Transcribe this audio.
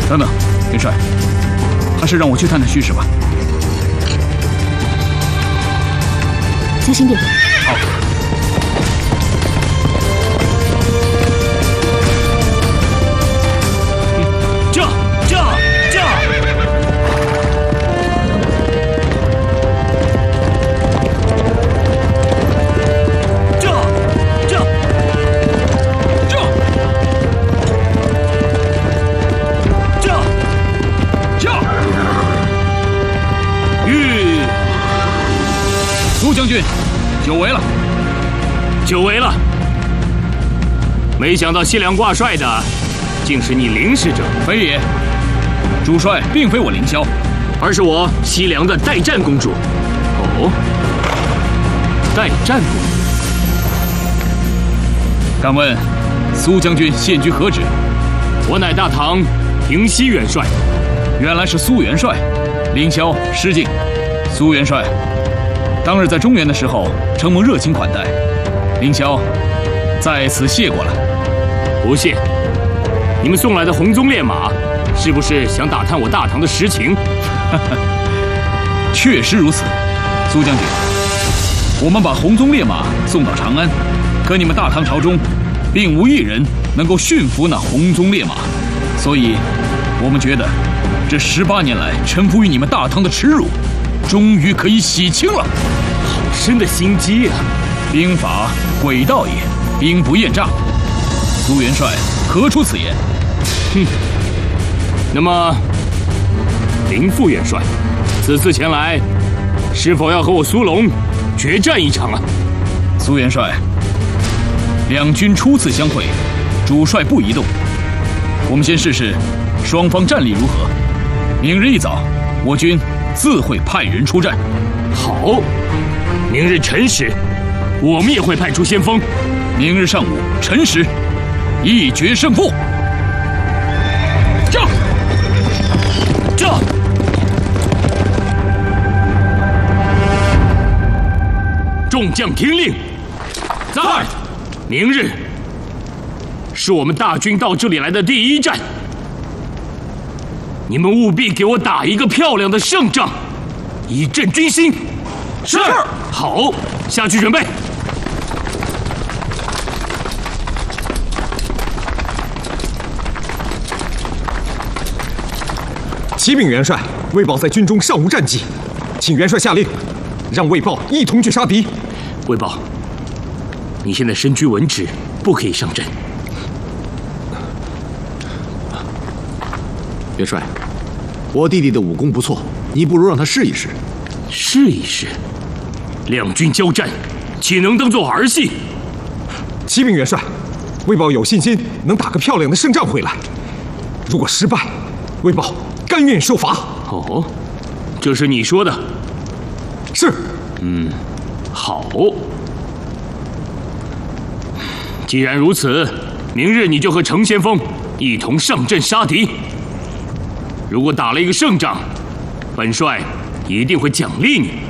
等等，元帅，还是让我去探探虚实吧。 小心点。 好。 这。 苏将军，久违了， 久违了！没想到西凉挂帅的，竟是你凌使者。 非也，主帅并非我凌霄， 而是我西凉的代战公主。哦，代战公主。 敢问苏将军现居何职？ 我乃大唐平西元帅。 原来是苏元帅，凌霄失敬。苏元帅，当日在中原的时候，承蒙热情款待，凌霄在此谢过了。 不谢。你们送来的红鬃烈马，是不是想打探我大唐的实情？ 确实如此，苏将军。我们把红鬃烈马送到长安，可你们大唐朝中，并无一人能够驯服那红鬃烈马，所以，我们觉得，这18年来臣服于你们大唐的耻辱，终于可以洗清了。 好深的心机啊！ 兵法诡道也，兵不厌诈。苏元帅何出此言？ 哼。那么，林副元帅，此次前来，是否要和我苏龙决战一场啊？ 苏元帅，两军初次相会，主帅不宜动。我们先试试双方战力如何。明日一早，我军自会派人出战。 好，明日辰时，我们也会派出先锋。 明日上午辰时，一决胜负。 这。众将听令， 在。 明日是我们大军到这里来的第一战，你们务必给我打一个漂亮的胜仗，以振军心。 是。 好，下去准备。 启禀元帅，魏豹在军中尚无战绩，请元帅下令，让魏豹一同去杀敌。 魏豹，你现在身居文职，不可以上阵。 元帅，我弟弟的武功不错，你不如让他试一试。 试一试？两军交战，岂能当作儿戏？ 启禀元帅，魏豹有信心能打个漂亮的胜仗回来。如果失败，魏豹甘愿受罚。 哦，这是你说的？ 是。 好。既然如此，明日你就和程先锋一同上阵杀敌。如果打了一个胜仗，本帅一定会奖励你。